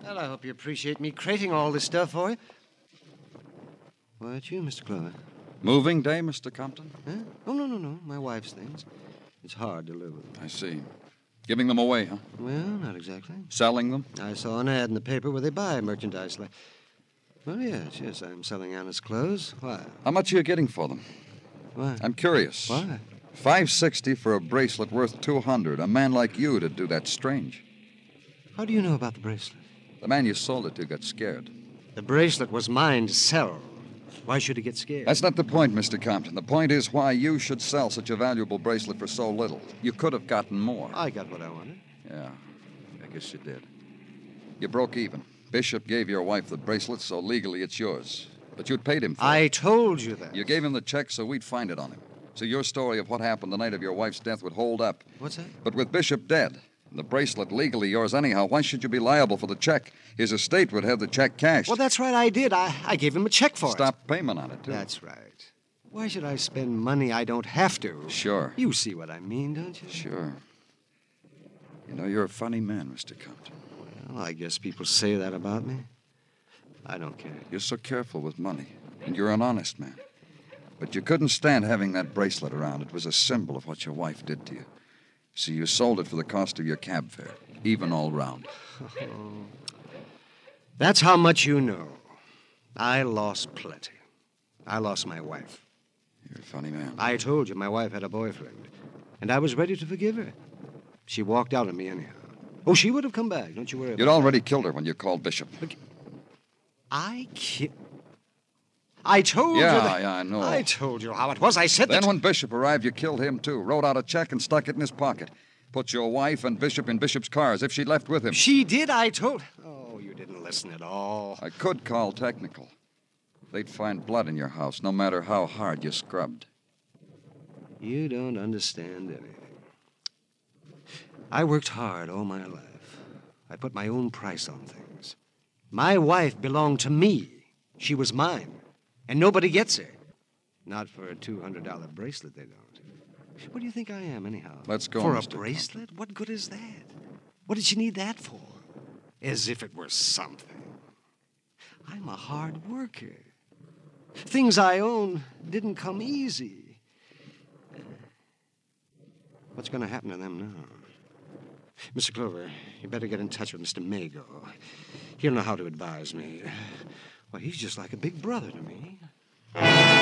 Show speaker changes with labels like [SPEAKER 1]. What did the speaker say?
[SPEAKER 1] Well, I hope you appreciate me crating all this stuff for you. Why, it's you, Mr. Clover.
[SPEAKER 2] Moving day, Mr. Compton?
[SPEAKER 1] Huh? Oh, no. My wife's things. It's hard to live with.
[SPEAKER 2] I see. Giving them away, huh?
[SPEAKER 1] Well, not exactly.
[SPEAKER 2] Selling them?
[SPEAKER 1] I saw an ad in the paper where they buy merchandise like... Well, yes, I'm selling Anna's clothes. Why?
[SPEAKER 2] How much are you getting for them?
[SPEAKER 1] Why?
[SPEAKER 2] I'm curious.
[SPEAKER 1] Why?
[SPEAKER 2] $560 for a bracelet worth $200. A man like you to do that strange.
[SPEAKER 1] How do you know about the bracelet?
[SPEAKER 2] The man you sold it to got scared.
[SPEAKER 1] The bracelet was mine to sell. Why should he get scared?
[SPEAKER 2] That's not the point, Mr. Compton. The point is why you should sell such a valuable bracelet for so little. You could have gotten more.
[SPEAKER 1] I got what I wanted.
[SPEAKER 2] Yeah, I guess you did. You broke even. Bishop gave your wife the bracelet, so legally it's yours. But you'd paid him for it.
[SPEAKER 1] I told you that.
[SPEAKER 2] You gave him the check so we'd find it on him. So your story of what happened the night of your wife's death would hold up.
[SPEAKER 1] What's that?
[SPEAKER 2] But with Bishop dead, and the bracelet legally yours anyhow, why should you be liable for the check? His estate would have the check cashed.
[SPEAKER 1] Well, that's right, I did. I gave him a check for it.
[SPEAKER 2] Stop payment on it, too.
[SPEAKER 1] That's right. Why should I spend money I don't have to?
[SPEAKER 2] Sure.
[SPEAKER 1] You see what I mean, don't you?
[SPEAKER 2] Sure. You know, you're a funny man, Mr. Compton.
[SPEAKER 1] Well, I guess people say that about me. I don't care.
[SPEAKER 2] You're so careful with money, and you're an honest man. But you couldn't stand having that bracelet around. It was a symbol of what your wife did to you. So you sold it for the cost of your cab fare, even all round.
[SPEAKER 1] That's how much you know. I lost plenty. I lost my wife.
[SPEAKER 2] You're a funny man.
[SPEAKER 1] I told you my wife had a boyfriend, and I was ready to forgive her. She walked out on me anyhow. Oh, she would have come back. Don't you worry about
[SPEAKER 2] You'd already killed her when you called Bishop.
[SPEAKER 1] I told you that...
[SPEAKER 2] Yeah, I know.
[SPEAKER 1] I told you how it was. I said that...
[SPEAKER 2] Then when Bishop arrived, you killed him, too. Wrote out a check and stuck it in his pocket. Put your wife and Bishop in Bishop's car as if she'd left with him.
[SPEAKER 1] She did, I told... Oh, you didn't listen at all.
[SPEAKER 2] I could call technical. They'd find blood in your house, no matter how hard you scrubbed.
[SPEAKER 1] You don't understand anything. I worked hard all my life. I put my own price on things. My wife belonged to me. She was mine. And nobody gets her. Not for a $200 bracelet, they don't. What do you think I am, anyhow?
[SPEAKER 2] Let's go,
[SPEAKER 1] For
[SPEAKER 2] Mr.
[SPEAKER 1] a bracelet? What good is that? What did she need that for? As if it were something. I'm a hard worker. Things I own didn't come easy. What's going to happen to them now? Mr. Clover, you better get in touch with Mr. Mago. He'll know how to advise me. Well, he's just like a big brother to me.